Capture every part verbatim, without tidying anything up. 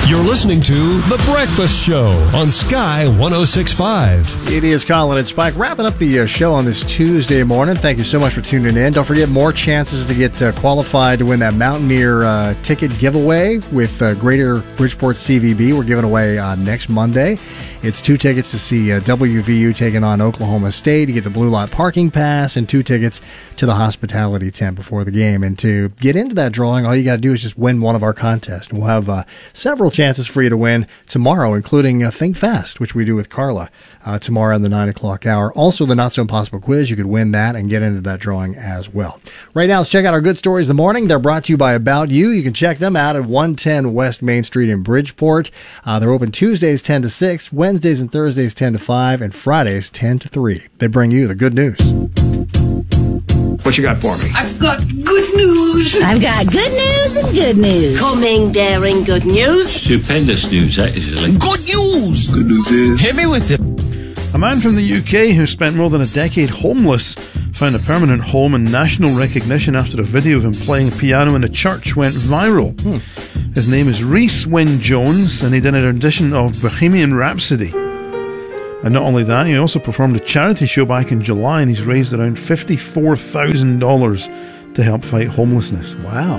You're listening to The Breakfast Show on Sky one oh six point five. It is Colin and Spike wrapping up the uh, show on this Tuesday morning. Thank you so much for tuning in. Don't forget, more chances to get uh, qualified to win that Mountaineer uh, ticket giveaway with uh, Greater Bridgeport C V B. We're giving away uh, next Monday. It's two tickets to see uh, W V U taking on Oklahoma State. You get the Blue Lot parking pass and two tickets to the hospitality tent before the game. And to get into that drawing, all you got to do is just win one of our contests. And we'll have uh, several chances for you to win tomorrow, including uh, Think Fast, which we do with Carla uh, tomorrow in the nine o'clock hour. Also, the Not So Impossible quiz. You could win that and get into that drawing as well. Right now, let's check out our good stories of the morning. They're brought to you by About You. You can check them out at one ten West Main Street in Bridgeport. Uh, they're open Tuesdays ten to six, Wednesdays and Thursdays ten to five, and Fridays ten to three. They bring you the good news. What you got for me? I've got good news. I've got good news and good news. Coming, daring, good news. Stupendous news, that is. Like. Good news. Good news is... Hit me with it. A man from the U K who spent more than a decade homeless found a permanent home and national recognition after a video of him playing piano in a church went viral. Hmm. His name is Reese Wynne Jones, and he did an audition of Bohemian Rhapsody. And not only that, he also performed a charity show back in July, and he's raised around fifty-four thousand dollars to help fight homelessness. Wow.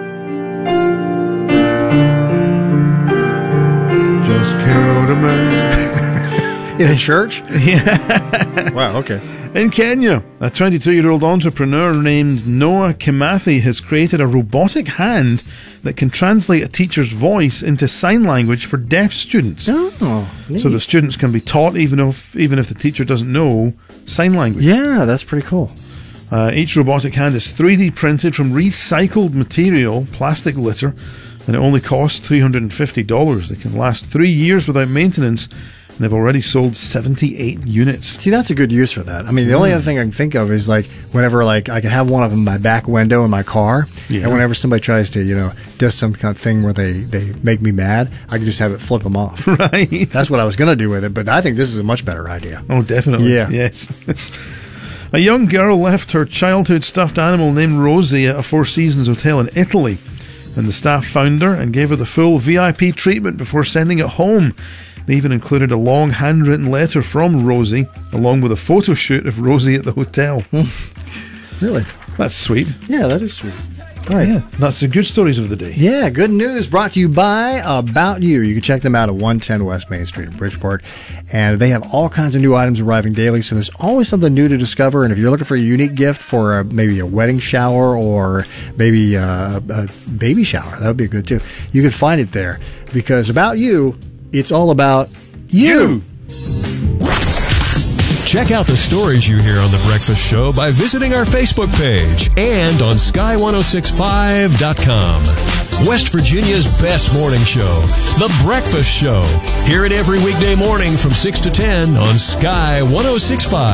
Just killed a man. In a church? Yeah. Wow, okay. In Kenya, a twenty-two-year-old entrepreneur named Noah Kimathi has created a robotic hand that can translate a teacher's voice into sign language for deaf students. Oh, neat. So the students can be taught even if even if the teacher doesn't know sign language. Yeah, that's pretty cool. Uh, each robotic hand is three D printed from recycled material, plastic litter, and it only costs three hundred fifty dollars. They can last three years without maintenance. And they've already sold seventy-eight units. See, that's a good use for that. I mean, the mm. only other thing I can think of is like whenever like I can have one of them in my back window in my car, yeah. and whenever somebody tries to, you know, does some kind of thing where they, they make me mad, I can just have it flip them off. Right. That's what I was going to do with it, but I think this is a much better idea. Oh, definitely. Yeah. Yes. A young girl left her childhood stuffed animal named Rosie at a Four Seasons hotel in Italy, and the staff found her and gave her the full V I P treatment before sending it home. They even included a long handwritten letter from Rosie, along with a photo shoot of Rosie at the hotel. Really? That's sweet. Yeah, that is sweet. All right. Yeah, that's the good stories of the day. Yeah, good news brought to you by About You. You can check them out at one ten West Main Street in Bridgeport. And they have all kinds of new items arriving daily, so there's always something new to discover. And if you're looking for a unique gift for a, maybe a wedding shower or maybe a, a baby shower, that would be good too. You can find it there because About You, it's all about you. Check out the stories you hear on The Breakfast Show by visiting our Facebook page and on sky ten sixty-five dot com. West Virginia's best morning show, The Breakfast Show. Hear it every weekday morning from six to ten on Sky ten sixty-five.